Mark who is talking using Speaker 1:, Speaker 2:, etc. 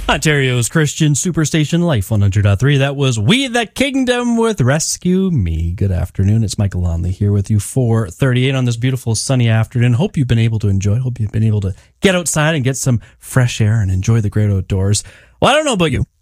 Speaker 1: Ontario's Christian Superstation Life 100.3. That was We the Kingdom with Rescue Me. Good afternoon. It's Michael Lonley here with you 4:38 on this beautiful sunny afternoon. Hope you've been able to enjoy. Hope you've been able to get outside and get some fresh air and enjoy the great outdoors. Well, I don't know about you,